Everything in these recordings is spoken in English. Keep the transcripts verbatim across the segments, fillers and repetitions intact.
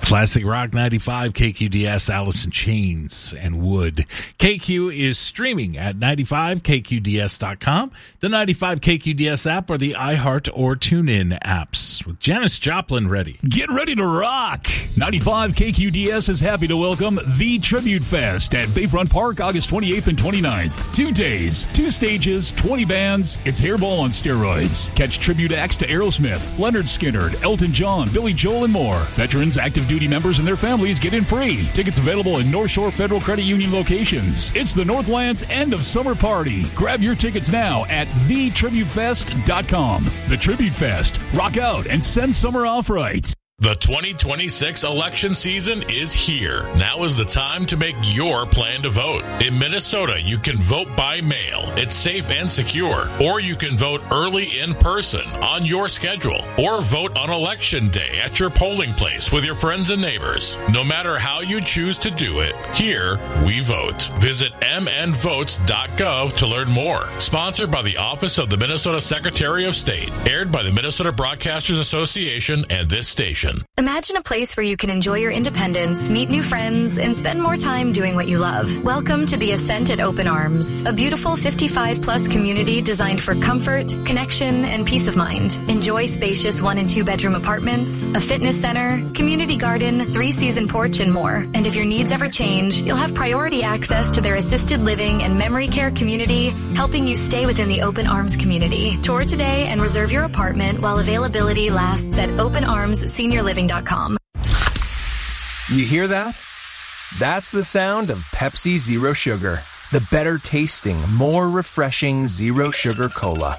Classic Rock ninety-five, K Q D S, Alice in Chains and Wood. K Q is streaming at ninety-five K Q D S dot com, the ninety-five K Q D S app, or the iHeart or TuneIn apps. With Janis Joplin ready. Get ready to rock! ninety-five K Q D S is happy to welcome The Tribute Fest at Bayfront Park, August twenty-eighth and twenty-ninth. Two days, two stages, twenty bands. It's Hairball on steroids. Catch tribute acts to Aerosmith, Leonard Skinner, Elton John, Billy Joel, and more. Veterans, active duty members, and their families get in free. Tickets available in North Shore Federal Credit Union locations. It's the Northland's end of summer party. Grab your tickets now at the tribute fest dot com. The Tribute Fest. Rock out and send summer off right. The twenty twenty-six election season is here. Now is the time to make your plan to vote. In Minnesota, you can vote by mail. It's safe and secure. Or you can vote early in person on your schedule. Or vote on election day at your polling place with your friends and neighbors. No matter how you choose to do it, here we vote. Visit m n votes dot gov to learn more. Sponsored by the Office of the Minnesota Secretary of State. Aired by the Minnesota Broadcasters Association and this station. Imagine a place where you can enjoy your independence, meet new friends, and spend more time doing what you love. Welcome to the Ascent at Open Arms, a beautiful fifty-five plus community designed for comfort, connection, and peace of mind. Enjoy spacious one and two bedroom apartments, a fitness center, community garden, three-season porch, and more. And if your needs ever change, you'll have priority access to their assisted living and memory care community, helping you stay within the Open Arms community. Tour today and reserve your apartment while availability lasts at open arms senior living dot com. You hear that? That's the sound of Pepsi Zero Sugar, the better tasting, more refreshing zero sugar cola.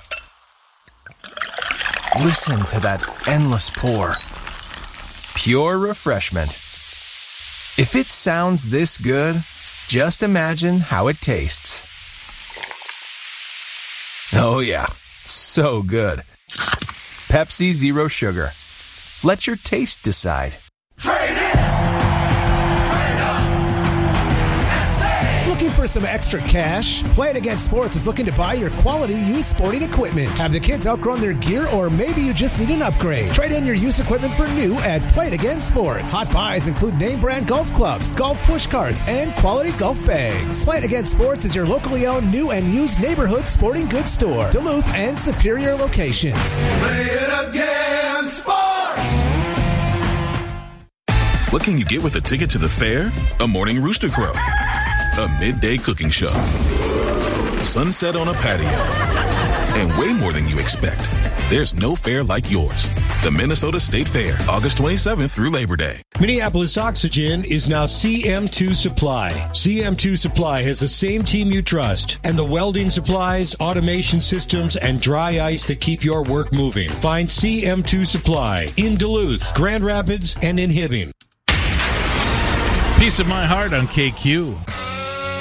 Listen to that endless pour. Pure refreshment. If it sounds this good, just imagine how it tastes. Oh yeah, so good. Pepsi Zero Sugar. Let your taste decide. Trade in! Trade up! And save! Looking for some extra cash? Play It Again Sports is looking to buy your quality used sporting equipment. Have the kids outgrown their gear, or maybe you just need an upgrade? Trade in your used equipment for new at Play It Again Sports. Hot buys include name brand golf clubs, golf push carts, and quality golf bags. Play It Again Sports is your locally owned new and used neighborhood sporting goods store. Duluth and Superior locations. Play it again, sports! What can you get with a ticket to the fair? A morning rooster crow, a midday cooking show, sunset on a patio, and way more than you expect. There's no fair like yours. The Minnesota State Fair, August twenty-seventh through Labor Day. Minneapolis Oxygen is now C M two Supply. C M two Supply has the same team you trust and the welding supplies, automation systems, and dry ice that keep your work moving. Find C M two Supply in Duluth, Grand Rapids, and in Hibbing. Piece of My Heart on K Q.